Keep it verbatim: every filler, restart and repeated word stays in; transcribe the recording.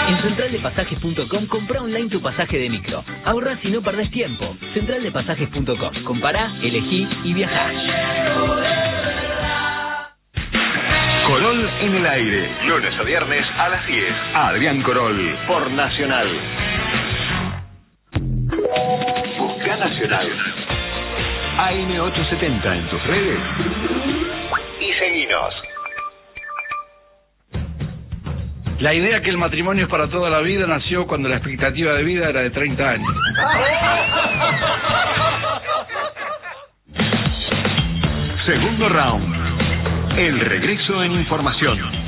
En central de pasajes punto com comprá online tu pasaje de micro. Ahorrás y no perdés tiempo. central de pasajes punto com. Compará, elegí y viajá. Corol en el aire. Lunes a viernes a las diez. Adrián Corol por Nacional. Busca Nacional. A M ochocientos setenta en tus redes. Y seguinos. La idea que el matrimonio es para toda la vida nació cuando la expectativa de vida era de treinta años. Segundo round. El regreso en información.